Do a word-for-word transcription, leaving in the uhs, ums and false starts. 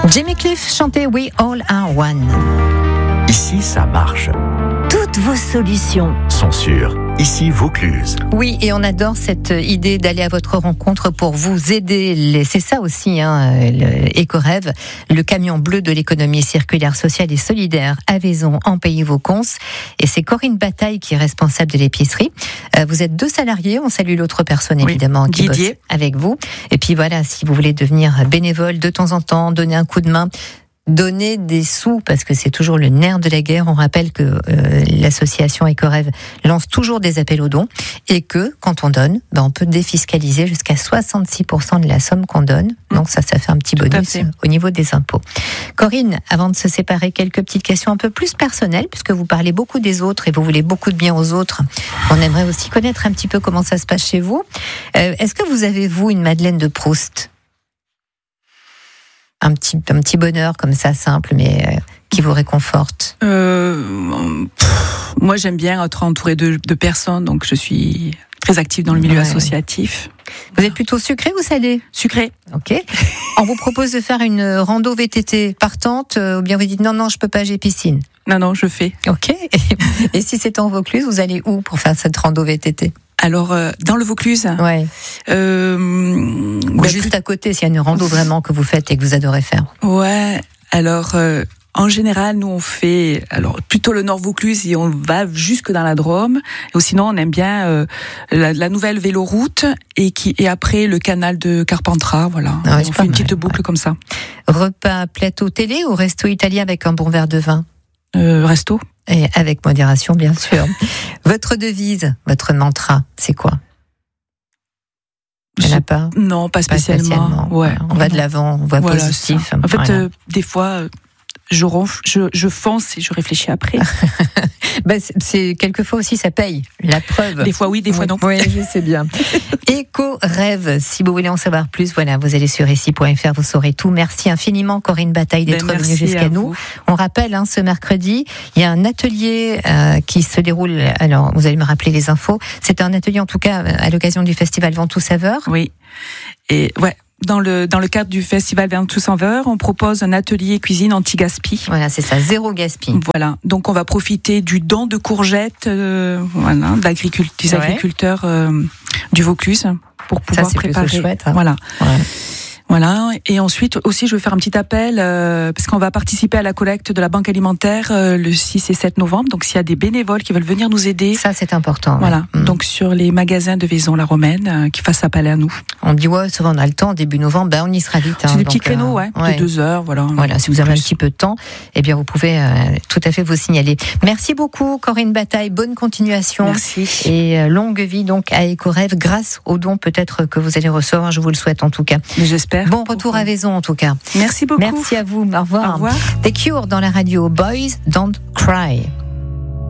Jimmy Cliff chantait We All Are One. Ici, ça marche. Toutes vos solutions sont sûres. Ici, Vaucluse. Oui, et on adore cette idée d'aller à votre rencontre pour vous aider. C'est ça aussi, hein, Écorève, le camion bleu de l'économie circulaire, sociale et solidaire à Vaison, en Pays Vaucons. Et c'est Corinne Bataille qui est responsable de l'épicerie. Vous êtes deux salariés, on salue l'autre personne évidemment oui, qui Didier. bosse avec vous. Et puis voilà, si vous voulez devenir bénévole de temps en temps, donner un coup de main, donner des sous, parce que c'est toujours le nerf de la guerre. On rappelle que euh, l'association Écorève lance toujours des appels aux dons et que, quand on donne, ben, on peut défiscaliser jusqu'à soixante-six pour cent de la somme qu'on donne. Donc ça, ça fait un petit Tout bonus au niveau des impôts. Corinne, avant de se séparer, quelques petites questions un peu plus personnelles, puisque vous parlez beaucoup des autres et vous voulez beaucoup de bien aux autres. On aimerait aussi connaître un petit peu comment ça se passe chez vous. Euh, est-ce que vous avez, vous, une Madeleine de Proust ? Un petit, un petit bonheur comme ça, simple, mais euh, qui vous réconforte. euh, pff, Moi, j'aime bien être entourée de, de personnes, donc je suis très active dans le milieu ouais. associatif. Vous êtes plutôt sucré ou salé ? Sucré. Ok. On vous propose de faire une rando V T T partante, euh, ou bien vous dites non, non, je peux pas, j'ai piscine. Non, non, je fais. Ok. Et, et si c'est en Vaucluse, vous allez où pour faire cette rando V T T ? Alors, euh, dans le Vaucluse, ouais. euh, ou bah, juste plus... à côté, s'il y a une rando vraiment que vous faites et que vous adorez faire. Ouais, alors, euh, en général, nous, on fait alors plutôt le Nord Vaucluse et on va jusque dans la Drôme. Ou sinon, on aime bien euh, la, la nouvelle véloroute et, qui, et après le canal de Carpentras, voilà. Ah ouais, on fait une mal, petite boucle ouais. comme ça. Repas plateau télé ou resto italien avec un bon verre de vin ? euh, Resto. Et avec modération, bien sûr. Votre devise, votre mantra, c'est quoi ? Il n'y en a pas ? Non, pas spécialement. Pas spécialement. Ouais, on va de l'avant, on voit voilà, positif. Ça. En fait, voilà. euh, des fois, euh, je, ronf, je, je fonce et je réfléchis après. ben, c'est, c'est quelquefois aussi ça paye, la preuve. Des fois oui, des fois oui, non. Oui, je sais bien. Écorève, si vous voulez en savoir plus, voilà, vous allez sur ici point f r, vous saurez tout. Merci infiniment Corinne Bataille d'être ben, venue jusqu'à nous. Vous. On rappelle, hein, ce mercredi, il y a un atelier euh, qui se déroule. Alors, vous allez me rappeler les infos. C'est un atelier en tout cas à l'occasion du festival Ventoux Saveurs. Oui. Et ouais. Dans le, dans le cadre du festival Ventoux Saveurs, on propose un atelier cuisine anti-gaspi. Voilà, c'est ça, zéro gaspi. Voilà, donc on va profiter du don de courgettes euh, voilà, d'agriculteurs, des ouais. agriculteurs euh, du Vaucluse pour pouvoir ça, c'est préparer. Chouette, hein. Voilà. Ouais. Voilà, et ensuite aussi je veux faire un petit appel euh, parce qu'on va participer à la collecte de la banque alimentaire euh, le six et sept novembre. Donc s'il y a des bénévoles qui veulent venir nous aider, ça c'est important. Voilà, ouais. donc sur les magasins de Vaison-la-Romaine euh, qui fassent appel à nous. On dit ouais, souvent on a le temps début novembre, ben on y sera vite. Hein, c'est des petits créneaux, euh, ouais, ouais, de deux heures, voilà. Voilà, si vous avez plus. un petit peu de temps, eh bien vous pouvez euh, tout à fait vous signaler. Merci beaucoup Corinne Bataille, bonne continuation. Merci. Et euh, longue vie donc à Écorève, grâce aux dons peut-être que vous allez recevoir, je vous le souhaite en tout cas. Mais j'espère. Bon retour à Vaison en tout cas. Merci beaucoup. Merci à vous. Au revoir. Au revoir. The Cure dans la radio. Boys Don't Cry.